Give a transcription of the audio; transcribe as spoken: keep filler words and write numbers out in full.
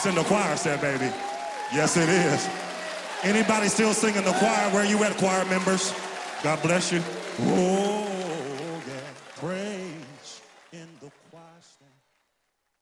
That's in the choir set, baby. Yes, it is. Anybody still singing the choir? Where you at, choir members? God bless you. Oh.